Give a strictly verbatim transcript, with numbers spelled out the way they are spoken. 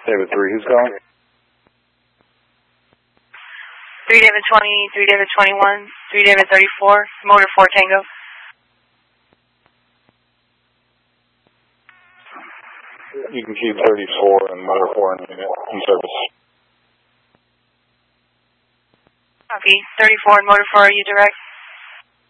David three, who's calling? three David twenty, three David twenty-one, three David thirty-four, Motor four Tango. You can keep thirty-four and Motor four in, in service. Copy. thirty-four and Motor four, are you direct?